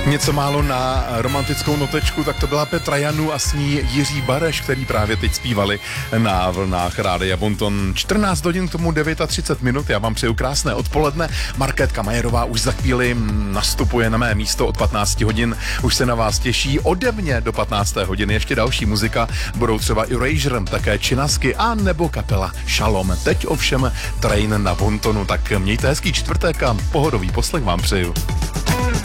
Něco málo na romantickou notečku, tak to byla Petra Janu a s ní Jiří Bareš, který právě teď zpívali na vlnách Rádia Bonton. 14 hodin k tomu 39 minut, já vám přeju krásné odpoledne. Markétka Majerová už za chvíli nastupuje na mé místo od 15 hodin, už se na vás těší. Ode mě do 15. hodiny ještě další muzika, budou třeba Erasure, také Činasky a nebo kapela Shalom. Teď ovšem Train na Bontonu, tak mějte hezký čtvrtek a pohodový poslech vám přeju.